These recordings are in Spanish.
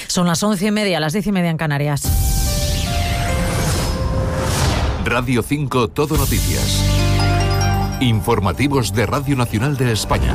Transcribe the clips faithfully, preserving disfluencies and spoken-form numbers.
Son las once y media, las diez y media en Canarias. Radio cinco Todo Noticias. Informativos de Radio Nacional de España.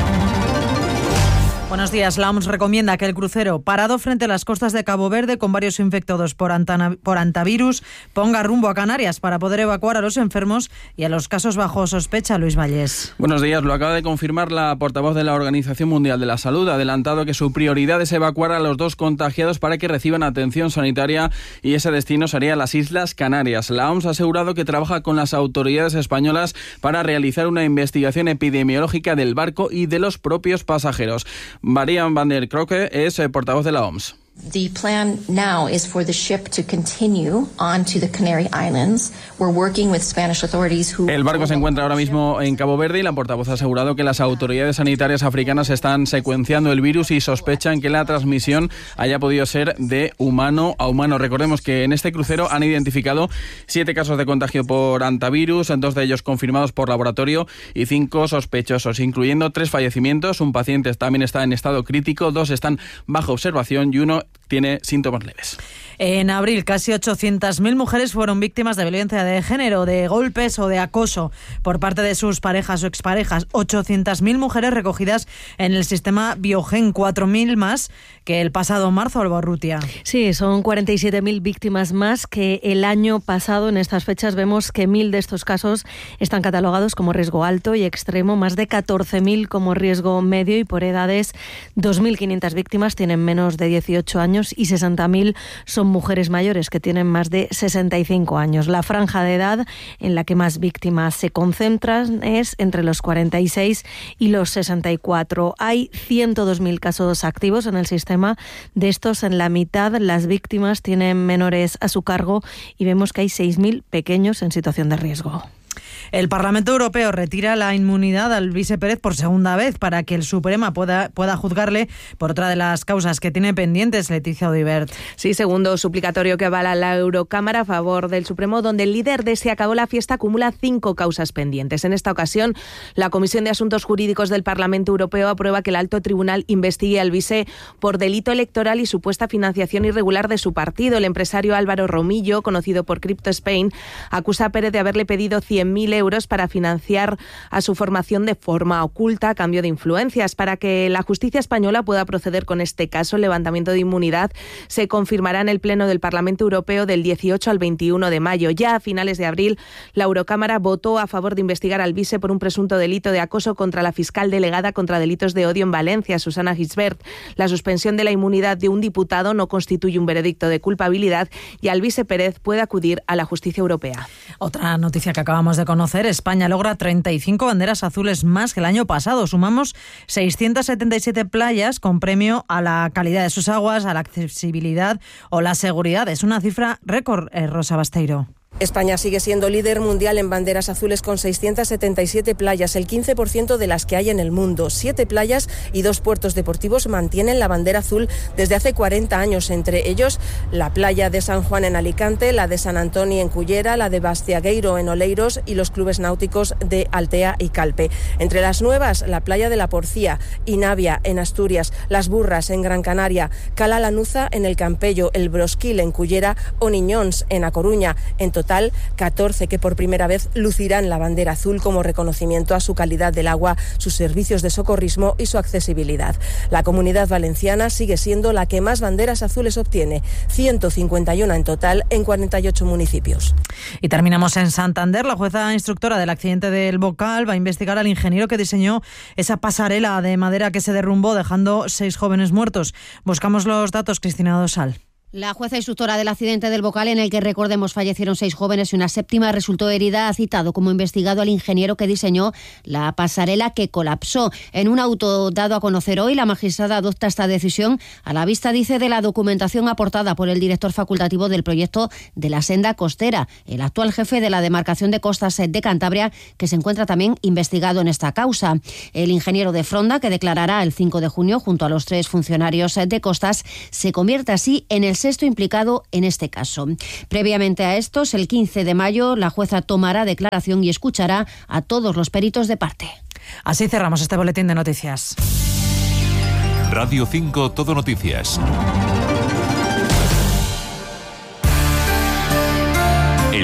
Buenos días. La O M S recomienda que el crucero parado frente a las costas de Cabo Verde con varios infectados por, antana, por antivirus ponga rumbo a Canarias para poder evacuar a los enfermos y a los casos bajo sospecha. Luis Vallés. Buenos días. Lo acaba de confirmar la portavoz de la Organización Mundial de la Salud. Ha adelantado que su prioridad es evacuar a los dos contagiados para que reciban atención sanitaria y ese destino sería las Islas Canarias. La O M S ha asegurado que trabaja con las autoridades españolas para realizar una investigación epidemiológica del barco y de los propios pasajeros. Marian van der Krokke es eh, portavoz de la O M S. The plan now is for the ship to continue on to the Canary Islands. We're working with Spanish authorities who... El barco se encuentra ahora mismo en Cabo Verde y la portavoz ha asegurado que las autoridades sanitarias africanas están secuenciando el virus y sospechan que la transmisión haya podido ser de humano a humano. Recordemos que en este crucero han identificado siete casos de contagio por antivirus, dos de ellos confirmados por laboratorio y cinco sospechosos, incluyendo tres fallecimientos. Un paciente también está en estado crítico, dos están bajo observación y uno tiene síntomas leves. En abril, casi ochocientas mil mujeres fueron víctimas de violencia de género, de golpes o de acoso por parte de sus parejas o exparejas. ochocientas mil mujeres recogidas en el sistema Biogen, cuatro mil más que el pasado marzo, Alba Urrutia. Sí, son cuarenta y siete mil víctimas más que el año pasado. En estas fechas vemos que mil de estos casos están catalogados como riesgo alto y extremo, más de catorce mil como riesgo medio y por edades dos mil quinientas víctimas tienen menos de dieciocho años y sesenta mil son mujeres mayores que tienen más de sesenta y cinco años. La franja de edad en la que más víctimas se concentran es entre los cuarenta y seis y los sesenta y cuatro. Hay ciento dos mil casos activos en el sistema. De estos, en la mitad, las víctimas tienen menores a su cargo y vemos que hay seis mil pequeños en situación de riesgo. El Parlamento Europeo retira la inmunidad al Alvise Pérez por segunda vez para que el Suprema pueda, pueda juzgarle por otra de las causas que tiene pendientes, Leticia Audibert. Sí, segundo suplicatorio que avala la Eurocámara a favor del Supremo, donde el líder de Se acabó la fiesta acumula cinco causas pendientes. En esta ocasión, la Comisión de Asuntos Jurídicos del Parlamento Europeo aprueba que el Alto Tribunal investigue a Alvise por delito electoral y supuesta financiación irregular de su partido. El empresario Álvaro Romillo, conocido por Crypto Spain, acusa a Pérez de haberle pedido cien mil euros para financiar a su formación de forma oculta a cambio de influencias. Para que la justicia española pueda proceder con este caso, el levantamiento de inmunidad se confirmará en el Pleno del Parlamento Europeo del dieciocho al veintiuno de mayo. Ya a finales de abril, la Eurocámara votó a favor de investigar a Alvise por un presunto delito de acoso contra la fiscal delegada contra delitos de odio en Valencia, Susana Gisbert. La suspensión de la inmunidad de un diputado no constituye un veredicto de culpabilidad y Alvise Pérez puede acudir a la justicia europea. Otra noticia que acabamos de conocer: España logra treinta y cinco banderas azules más que el año pasado. Sumamos seiscientas setenta y siete playas con premio a la calidad de sus aguas, a la accesibilidad o la seguridad. Es una cifra récord, eh, Rosa Basteiro. España sigue siendo líder mundial en banderas azules con seiscientas setenta y siete playas, el quince por ciento de las que hay en el mundo. Siete playas y dos puertos deportivos mantienen la bandera azul desde hace cuarenta años, entre ellos la playa de San Juan en Alicante, la de San Antonio en Cullera, la de Bastiagueiro en Oleiros y los clubes náuticos de Altea y Calpe. Entre las nuevas, la playa de la Porcía y Navia en Asturias, Las Burras en Gran Canaria, Cala Lanuza en el Campello, el Brosquil en Cullera o Niñóns en A Coruña. En total, catorce que por primera vez lucirán la bandera azul como reconocimiento a su calidad del agua, sus servicios de socorrismo y su accesibilidad. La Comunidad Valenciana sigue siendo la que más banderas azules obtiene, ciento cincuenta y uno en total en cuarenta y ocho municipios. Y terminamos en Santander. La jueza instructora del accidente del Bocal va a investigar al ingeniero que diseñó esa pasarela de madera que se derrumbó dejando seis jóvenes muertos. Buscamos los datos, Cristina Dosal. La jueza instructora del accidente del Bocal, en el que, recordemos, fallecieron seis jóvenes y una séptima resultó herida, ha citado como investigado al ingeniero que diseñó la pasarela que colapsó. En un auto dado a conocer hoy, la magistrada adopta esta decisión a la vista, dice, de la documentación aportada por el director facultativo del proyecto de la senda costera, el actual jefe de la demarcación de costas de Cantabria, que se encuentra también investigado en esta causa. El ingeniero de Fronda, que declarará el cinco de junio junto a los tres funcionarios de costas, se convierte así en el sexto implicado en este caso. Previamente a estos, el quince de mayo, la jueza tomará declaración y escuchará a todos los peritos de parte. Así cerramos este boletín de noticias. Radio cinco Todo Noticias.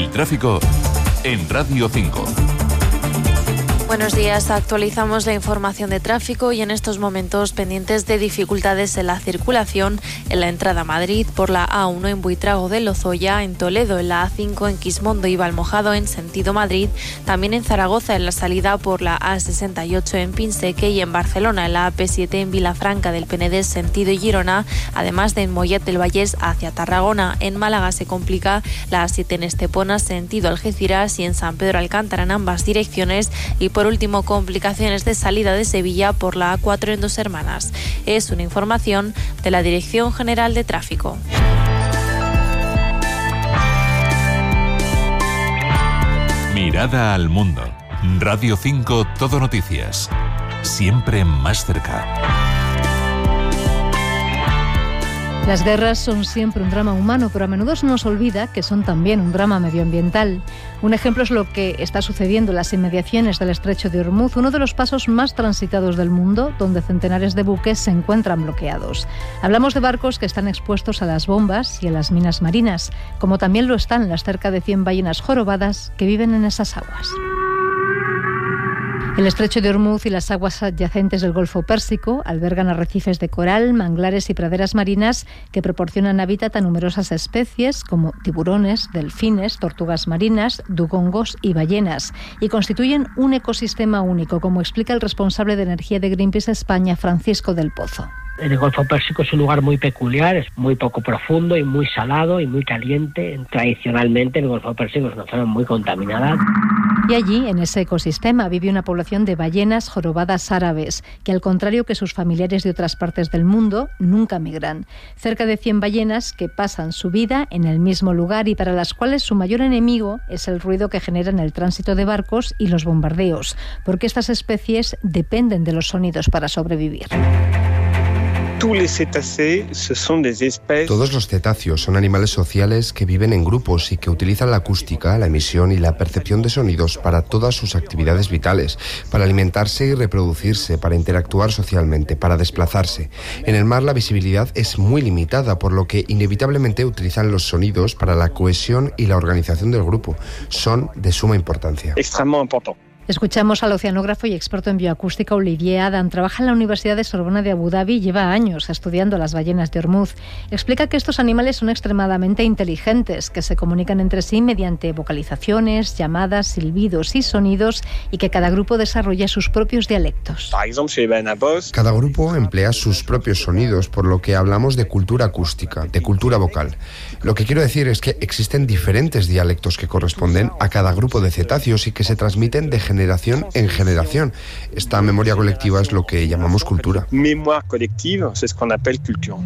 El tráfico en Radio cinco. Buenos días, actualizamos la información de tráfico y en estos momentos pendientes de dificultades en la circulación en la entrada a Madrid por la A uno en Buitrago de Lozoya, en Toledo en la A cinco, en Quismondo y Valmojado en sentido Madrid, también en Zaragoza en la salida por la A sesenta y ocho en Pinseque y en Barcelona en la A P siete en Vilafranca del Penedés sentido Girona, además de en Mollet del Vallés hacia Tarragona. En Málaga se complica la A siete en Estepona sentido Algeciras y en San Pedro Alcántara en ambas direcciones y por último, complicaciones de salida de Sevilla por la A cuatro en Dos Hermanas. Es una información de la Dirección General de Tráfico. Mirada al mundo. Radio cinco Todo Noticias. Siempre más cerca. Las guerras son siempre un drama humano, pero a menudo se nos olvida que son también un drama medioambiental. Un ejemplo es lo que está sucediendo en las inmediaciones del Estrecho de Ormuz, uno de los pasos más transitados del mundo, donde centenares de buques se encuentran bloqueados. Hablamos de barcos que están expuestos a las bombas y a las minas marinas, como también lo están las cerca de cien ballenas jorobadas que viven en esas aguas. El Estrecho de Ormuz y las aguas adyacentes del Golfo Pérsico albergan arrecifes de coral, manglares y praderas marinas que proporcionan hábitat a numerosas especies como tiburones, delfines, tortugas marinas, dugongos y ballenas, y constituyen un ecosistema único, como explica el responsable de energía de Greenpeace España, Francisco del Pozo. El Golfo Pérsico es un lugar muy peculiar, es muy poco profundo y muy salado y muy caliente. Tradicionalmente el Golfo Pérsico es una zona muy contaminada. Y allí, en ese ecosistema, vive una población de ballenas jorobadas árabes, que al contrario que sus familiares de otras partes del mundo, nunca migran. Cerca de cien ballenas que pasan su vida en el mismo lugar y para las cuales su mayor enemigo es el ruido que generan el tránsito de barcos y los bombardeos, porque estas especies dependen de los sonidos para sobrevivir. Todos los cetáceos son animales sociales que viven en grupos y que utilizan la acústica, la emisión y la percepción de sonidos para todas sus actividades vitales, para alimentarse y reproducirse, para interactuar socialmente, para desplazarse. En el mar la visibilidad es muy limitada, por lo que inevitablemente utilizan los sonidos para la cohesión y la organización del grupo. Son de suma importancia. Escuchamos al oceanógrafo y experto en bioacústica Olivier Adam. Trabaja en la Universidad de Sorbona de Abu Dhabi y lleva años estudiando las ballenas de Ormuz. Explica que estos animales son extremadamente inteligentes, que se comunican entre sí mediante vocalizaciones, llamadas, silbidos y sonidos y que cada grupo desarrolla sus propios dialectos. Cada grupo emplea sus propios sonidos, por lo que hablamos de cultura acústica, de cultura vocal. Lo que quiero decir es que existen diferentes dialectos que corresponden a cada grupo de cetáceos y que se transmiten de generación generación en generación. Esta memoria colectiva es lo que llamamos cultura. Mémoire collective, c'est ce qu'on appelle culture.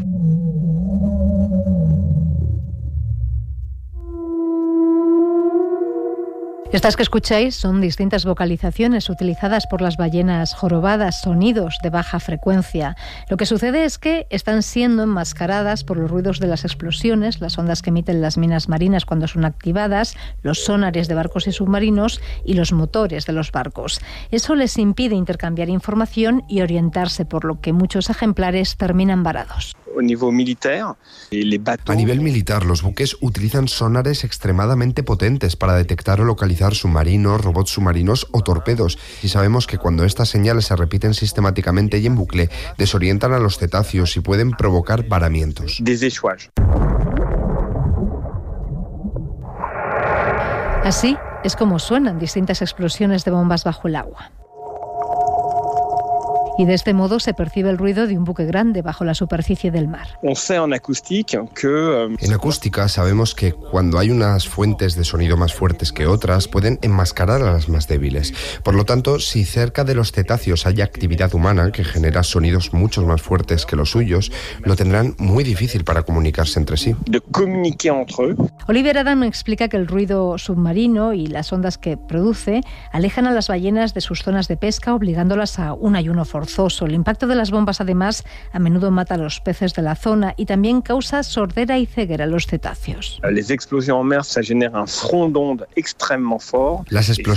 Estas que escucháis son distintas vocalizaciones utilizadas por las ballenas jorobadas, sonidos de baja frecuencia. Lo que sucede es que están siendo enmascaradas por los ruidos de las explosiones, las ondas que emiten las minas marinas cuando son activadas, los sonares de barcos y submarinos y los motores de los barcos. Eso les impide intercambiar información y orientarse, por lo que muchos ejemplares terminan varados. A nivel militar, los buques utilizan sonares extremadamente potentes para detectar o localizar submarinos, robots submarinos o torpedos. Y sabemos que cuando estas señales se repiten sistemáticamente y en bucle, desorientan a los cetáceos y pueden provocar varamientos. Así es como suenan distintas explosiones de bombas bajo el agua. Y de este modo se percibe el ruido de un buque grande bajo la superficie del mar. En acústica sabemos que cuando hay unas fuentes de sonido más fuertes que otras, pueden enmascarar a las más débiles. Por lo tanto, si cerca de los cetáceos hay actividad humana que genera sonidos mucho más fuertes que los suyos, lo tendrán muy difícil para comunicarse entre sí. Olivier Adam explica que el ruido submarino y las ondas que produce alejan a las ballenas de sus zonas de pesca, obligándolas a un ayuno forzoso. El impacto de las bombas, además, a menudo mata a los peces de la zona y también causa sordera y ceguera a los cetáceos. Las explosiones